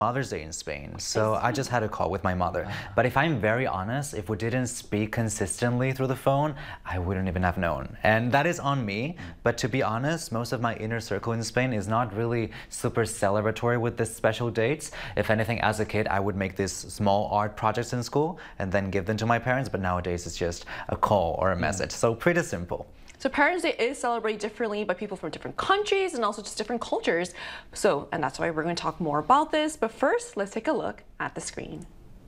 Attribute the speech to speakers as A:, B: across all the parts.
A: Mother's Day in Spain, so I just had a call with my mother. But if I'm very honest, if we didn't speak consistently through the phone, I wouldn't even have known. And that is on me. But to be honest, most of my inner circle in Spain is not really super celebratory with this special dates. If anything, as a kid, I would make these small art projects in school and then give them to my parents. But nowadays, it's just a call or a message. So pretty simple.
B: So Parents' Day is celebrated differently by people from different countries and also just different cultures. And that's why we're going to talk more about this. But first, let's take a look at the screen.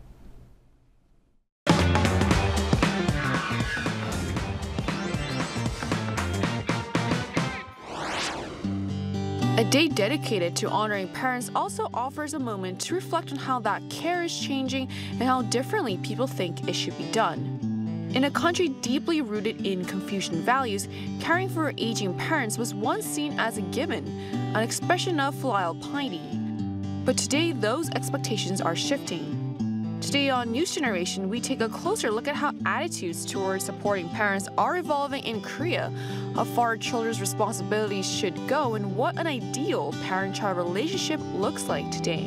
B: A day dedicated to honoring parents also offers a moment to reflect on how that care is changing and how differently people think it should be done. In a country deeply rooted in Confucian values, caring for aging parents was once seen as a given, an expression of filial piety. But today, those expectations are shifting. Today on News Generation, we take a closer look at how attitudes towards supporting parents are evolving in Korea, how far children's responsibilities should go, and what an ideal parent-child relationship looks like today.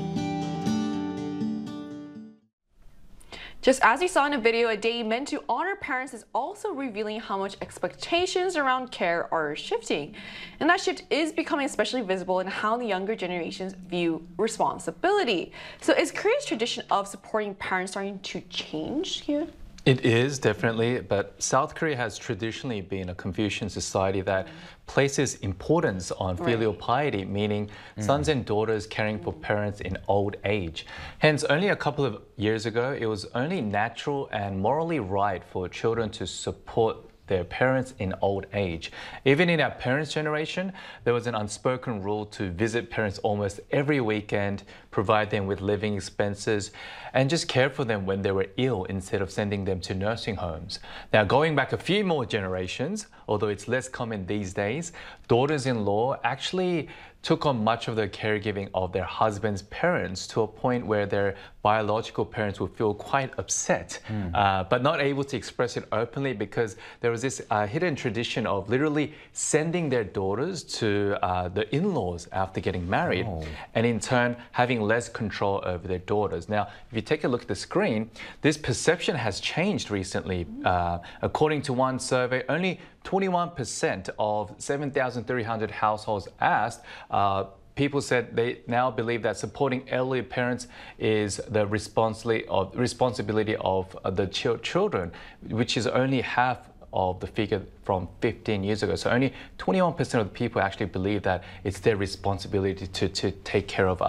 B: Just as we saw in a video, a day meant to honor parents is also revealing how much expectations around care are shifting. And that shift is becoming especially visible in how the younger generations view responsibility. So is Korea's tradition of supporting parents starting to change here?
C: It is, definitely, but South Korea has traditionally been a Confucian society that places importance on filial piety, meaning sons and daughters caring for parents in old age. Hence, only a couple of years ago, it was only natural and morally right for children to support their parents in old age. Even in our parents' generation, there was an unspoken rule to visit parents almost every weekend, provide them with living expenses, and just care for them when they were ill instead of sending them to nursing homes. Now, going back a few more generations, although it's less common these days, daughters-in-law actually took on much of the caregiving of their husband's parents to a point where their biological parents would feel quite upset, but not able to express it openly because there was this hidden tradition of literally sending their daughters to the in-laws after getting married, and in turn having less control over their daughters. Now, if you take a look at the screen, this perception has changed recently. According to one survey, only 21% of 7,300 households asked, people said they now believe that supporting elderly parents is the responsibility of the children, which is only half of the figure from 15 years ago. So only 21% of the people actually believe that it's their responsibility to take care of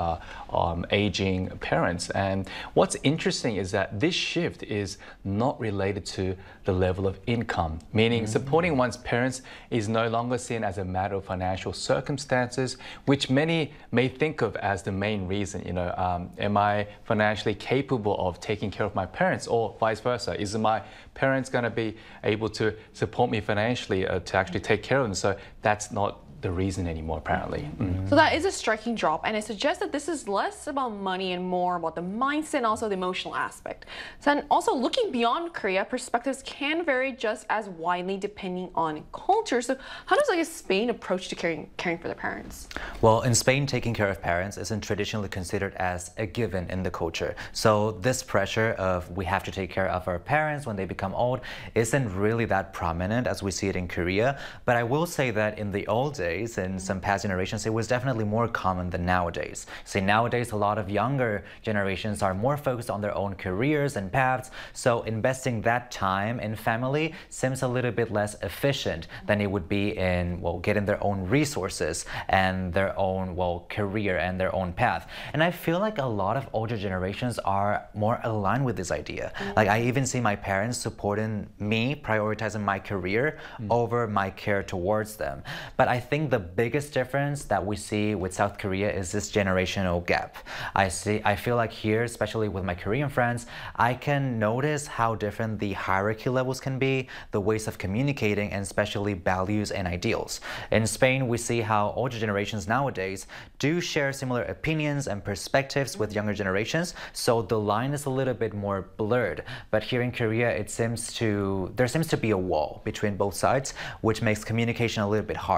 C: aging parents. And what's interesting is that this shift is not related to the level of income, meaning supporting one's parents is no longer seen as a matter of financial circumstances, which many may think of as the main reason. You know, am I financially capable of taking care of my parents, or vice versa? Is my parents going to be able to support me financially to actually take care of them? So that's not the reason anymore, apparently.
B: So that is a striking drop, and it suggests that this is less about money and more about the mindset and also the emotional aspect. So, and also looking beyond Korea, perspectives can vary just as widely depending on culture. So how does Spain approach to caring for their parents?
A: Well, in Spain, taking care of parents isn't traditionally considered as a given in the culture. So this pressure of we have to take care of our parents when they become old isn't really that prominent as we see it in Korea. But I will say that in the old days, in some past generations, it was definitely more common than nowadays. See, nowadays, a lot of younger generations are more focused on their own careers and paths, so investing that time in family seems a little bit less efficient than it would be in, well, getting their own resources and their own, well, career and their own path. And I feel like a lot of older generations are more aligned with this idea. Like, I even see my parents supporting me, prioritizing my career over my care towards them. But I think the biggest difference that we see with South Korea is this generational gap. I feel like here, especially with my Korean friends, I can notice how different the hierarchy levels can be, the ways of communicating, and especially values and ideals. In Spain, we see how older generations nowadays do share similar opinions and perspectives with younger generations, so the line is a little bit more blurred. But here in Korea, there seems to be a wall between both sides, which makes communication a little bit harder.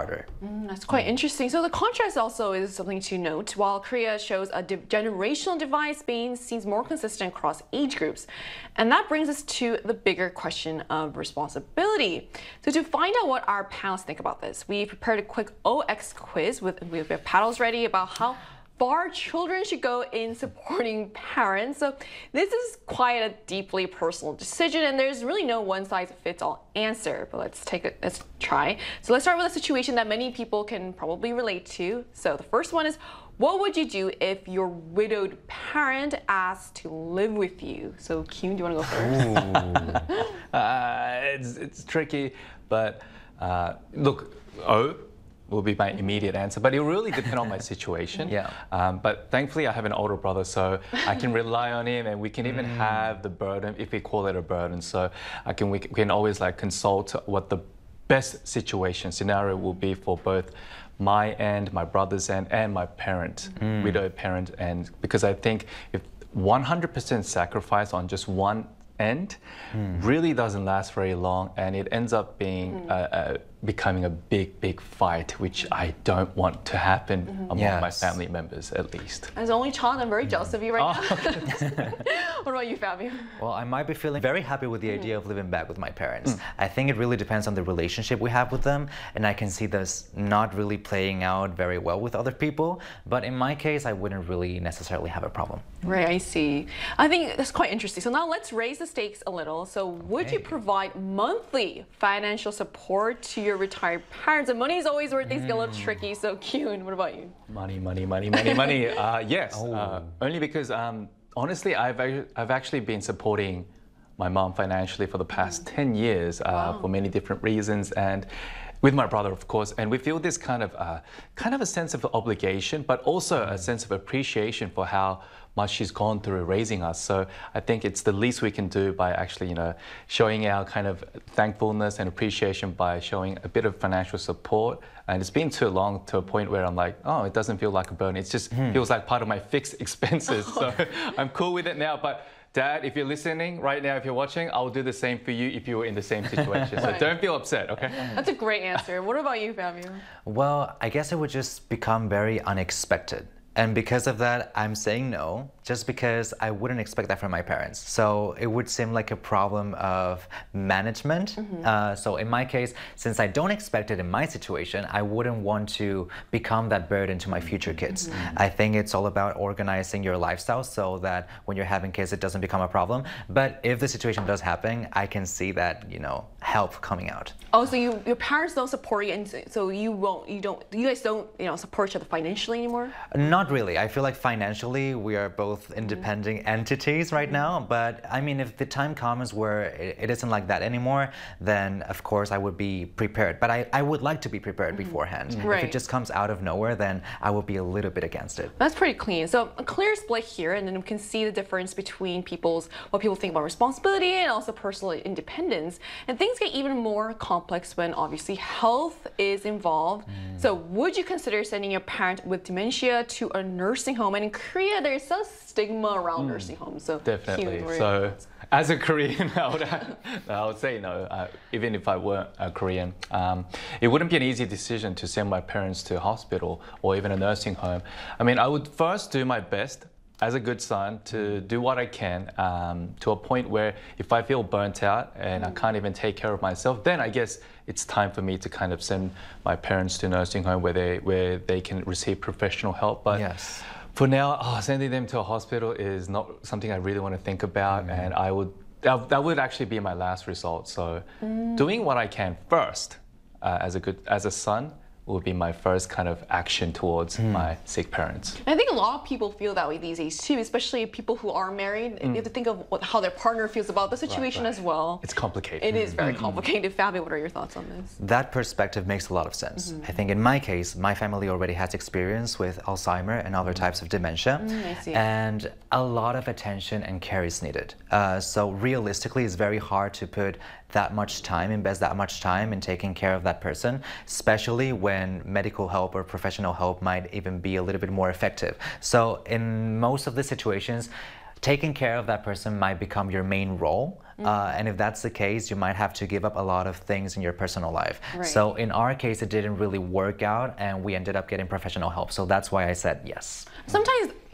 B: That's quite interesting. So the contrast also is something to note. While Korea shows a generational divide, Spain seems more consistent across age groups. And that brings us to the bigger question of responsibility. So to find out what our panelists think about this, we prepared a quick OX quiz we have paddles ready about how far children should go in supporting parents. So this is quite a deeply personal decision, and there's really no one-size-fits-all answer. But let's try. So let's start with a situation that many people can probably relate to. So the first one is, what would you do if your widowed parent asked to live with you? So Kyun, do you want to go
C: first? It's tricky, but look, will be my immediate answer, but it will really depend on my situation. But thankfully, I have an older brother, so I can rely on him, and we can even have the burden, if we call it a burden. So we can always like consult what the best scenario will be for both my end, my brother's end, and my parent, widowed parent end. Because I think if 100% sacrifice on just one end really doesn't last very long, and it ends up being becoming a big fight, which I don't want to happen among my family members, at least.
B: As only child, I'm very jealous of you right now. What about you, Fabio?
A: Well, I might be feeling very happy with the idea of living back with my parents. I think it really depends on the relationship we have with them, and I can see this not really playing out very well with other people. But in my case, I wouldn't really necessarily have a problem.
B: Right, I see. I think that's quite interesting. So now let's raise the stakes a little. So would you provide monthly financial support to your retired parents? And money is always where things get a little tricky. So Kyun, what about you?
C: Money. Yes, only because honestly, I've actually been supporting my mom financially for the past 10 years for many different reasons, and with my brother, of course, and we feel this kind of a sense of obligation, but also a sense of appreciation for how much she's gone through raising us. So I think it's the least we can do by actually, showing our kind of thankfulness and appreciation by showing a bit of financial support. And it's been too long to a point where I'm like, oh, it doesn't feel like a burden. It just feels like part of my fixed expenses. So I'm cool with it now. But Dad, if you're listening right now, if you're watching, I'll do the same for you if you were in the same situation. So don't feel upset, okay?
B: That's a great answer. What about you, Fabio?
A: Well, I guess it would just become very unexpected. And because of that, I'm saying no, just because I wouldn't expect that from my parents. So it would seem like a problem of management. So in my case, since I don't expect it in my situation, I wouldn't want to become that burden to my future kids. I think it's all about organizing your lifestyle so that when you're having kids, it doesn't become a problem. But if the situation does happen, I can see that, help coming out.
B: Oh, so your parents don't support you, and so you guys don't, support each other financially anymore?
A: Not really. I feel like financially we are both independent entities right now, but I mean, if the time comes where it isn't like that anymore, then of course I would be prepared. But I would like to be prepared beforehand. If it just comes out of nowhere, then I will be a little bit against it.
B: That's pretty clean. So a clear split here, and then we can see the difference between what people think about responsibility and also personal independence. And things get even more complex when obviously health is involved. So would you consider sending your parent with dementia to a nursing home? And in Korea, there's a stigma around nursing homes. So
C: definitely. So as a Korean, I would say no, even if I weren't a Korean. It wouldn't be an easy decision to send my parents to a hospital or even a nursing home. I mean, I would first do my best as a good son to do what I can to a point where if I feel burnt out and I can't even take care of myself, then I guess it's time for me to kind of send my parents to a nursing home where they can receive professional help. But for now, sending them to a hospital is not something I really want to think about, and that would actually be my last resort. So doing what I can first as a son will be my first kind of action towards my sick parents.
B: And I think a lot of people feel that way these days too, especially people who are married. They have to think of how their partner feels about the situation as well.
C: It's complicated.
B: It is very complicated. Fabio, what are your thoughts on this?
A: That perspective makes a lot of sense. I think in my case, my family already has experience with Alzheimer and other types of dementia.
B: I see.
A: And a lot of attention and care is needed. So realistically, it's very hard to put that much time, invest that much time in taking care of that person, especially when medical help or professional help might even be a little bit more effective. So in most of the situations, taking care of that person might become your main role. And if that's the case, you might have to give up a lot of things in your personal life.
D: Right.
A: So in our case, it didn't really work out and we ended up getting professional help. So that's why I said yes.
D: Sometimes